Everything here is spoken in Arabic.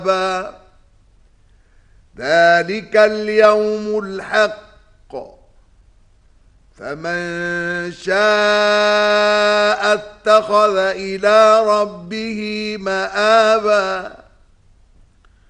ذلك اليوم الحق فمن شاء اتخذ إلى ربه مآبا